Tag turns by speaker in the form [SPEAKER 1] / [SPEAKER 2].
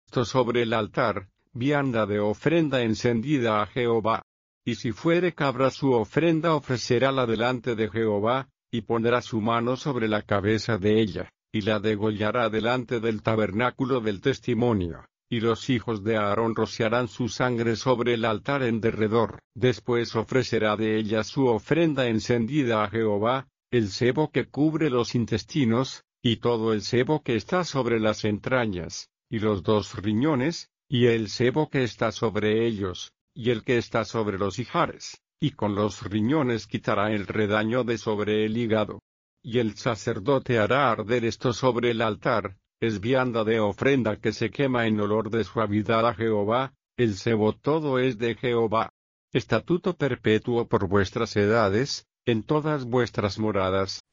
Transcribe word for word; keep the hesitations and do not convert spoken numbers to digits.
[SPEAKER 1] esto sobre el altar, vianda de ofrenda encendida a Jehová. Y si fuere cabra su ofrenda ofrecerála delante de Jehová, y pondrá su mano sobre la cabeza de ella, y la degollará delante del tabernáculo del testimonio, y los hijos de Aarón rociarán su sangre sobre el altar en derredor. Después ofrecerá de ella su ofrenda encendida a Jehová, el sebo que cubre los intestinos, y todo el sebo que está sobre las entrañas, y los dos riñones, y el sebo que está sobre ellos, y el que está sobre los ijares, y con los riñones quitará el redaño de sobre el hígado. Y el sacerdote hará arder esto sobre el altar, es vianda de ofrenda que se quema en olor de suavidad a Jehová, el sebo todo es de Jehová. Estatuto perpetuo por vuestras edades, en todas vuestras moradas,